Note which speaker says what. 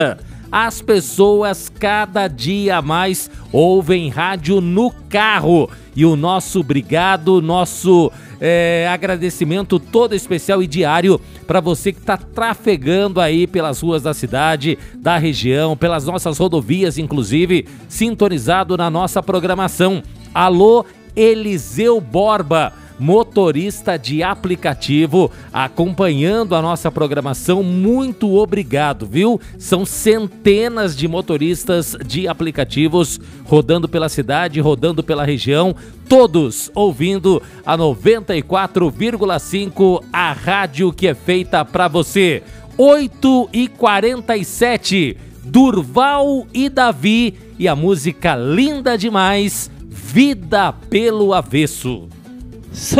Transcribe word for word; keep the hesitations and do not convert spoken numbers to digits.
Speaker 1: As pessoas cada dia mais ouvem rádio no carro. E o nosso obrigado, nosso é, agradecimento todo especial e diário para você que está trafegando aí pelas ruas da cidade, da região, pelas nossas rodovias, inclusive, sintonizado na nossa programação. Alô, Eliseu Borba, motorista de aplicativo, acompanhando a nossa programação, muito obrigado, viu? São centenas de motoristas de aplicativos rodando pela cidade, rodando pela região, todos ouvindo a noventa e quatro vírgula cinco, a rádio que é feita para você. oito e quarenta e sete, Durval e Davi e a música linda demais, Vida pelo Avesso.